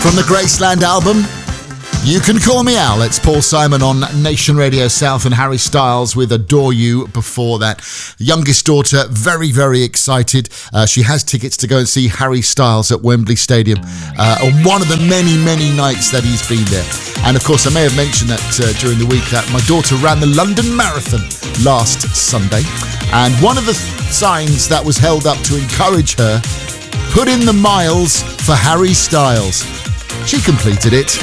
From the Graceland album, You Can Call Me Al. It's Paul Simon on Nation Radio South and Harry Styles with Adore You before that. The youngest daughter, very, very excited. She has tickets to go and see Harry Styles at Wembley Stadium on one of the many, many nights that he's been there. And of course, I may have mentioned that during the week that my daughter ran the London Marathon last Sunday. And one of the signs that was held up to encourage her, put in the miles for Harry Styles. She completed it.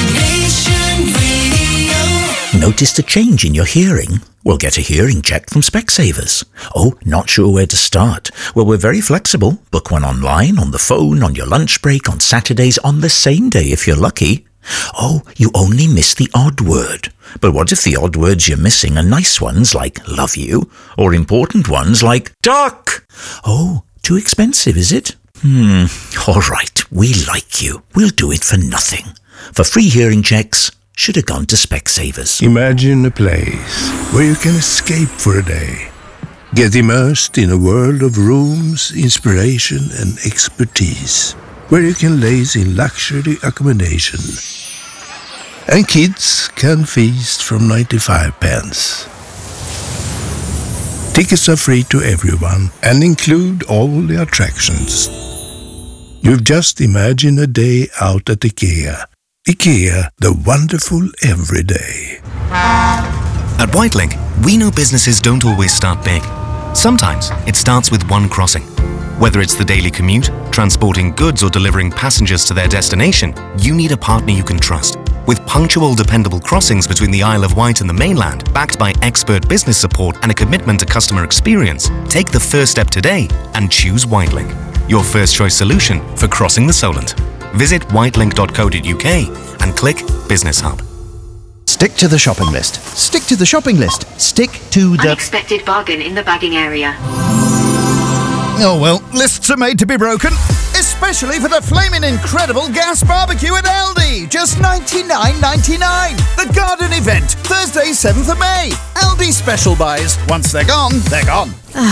Noticed a change in your hearing? Well, get a hearing check from Specsavers. Oh, not sure where to start? Well, we're very flexible. Book one online, on the phone, on your lunch break, on Saturdays, on the same day if you're lucky. Oh, you only miss the odd word. But what if the odd words you're missing are nice ones like love you, or important ones like duck? Oh, too expensive, is it? All right, we like you. We'll do it for nothing. For free hearing checks, should have gone to Specsavers. Imagine a place where you can escape for a day. Get immersed in a world of rooms, inspiration and expertise. Where you can laze in luxury accommodation. And kids can feast from 95 pence. Tickets are free to everyone and include all the attractions. You've just imagined a day out at IKEA. IKEA, the wonderful everyday. At Whitelink, we know businesses don't always start big. Sometimes it starts with one crossing. Whether it's the daily commute, transporting goods or delivering passengers to their destination, you need a partner you can trust. With punctual, dependable crossings between the Isle of Wight and the mainland, backed by expert business support and a commitment to customer experience, take the first step today and choose Whitelink, your first choice solution for crossing the Solent. Visit whitelink.co.uk and click Business Hub. Stick to the shopping list. Stick to the shopping list. Stick to the... Unexpected bargain in the bagging area. Oh well, lists are made to be broken. Especially for the flaming incredible gas barbecue at Aldi. Just $99.99. The garden event, Thursday 7th of May. Aldi special buys. Once they're gone, they're gone.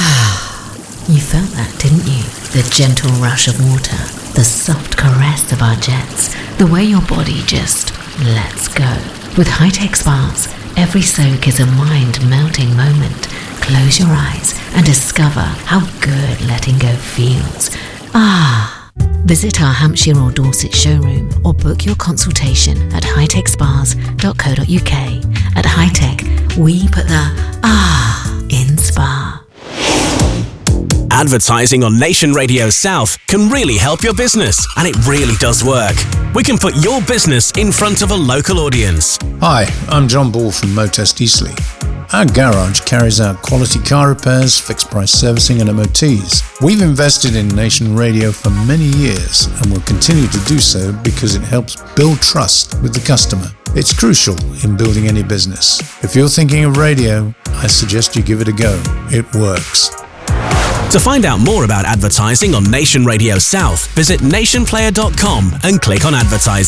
You felt that, didn't you? The gentle rush of water, the soft caress of our jets, the way your body just lets go. With high-tech spas, every soak is a mind-melting moment. Close your eyes and discover how good letting go feels. Visit our Hampshire or Dorset showroom or book your consultation at hightechspas.co.uk. At Hightech, we put the in spa. Advertising on Nation Radio South can really help your business, and it really does work. We can put your business in front of a local audience. Hi, I'm John Ball from Motest Eastleigh. Our garage carries out quality car repairs, fixed price servicing and MOTs. We've invested in Nation Radio for many years and will continue to do so because it helps build trust with the customer. It's crucial in building any business. If you're thinking of radio, I suggest you give it a go. It works. To find out more about advertising on Nation Radio South, visit nationplayer.com and click on advertising.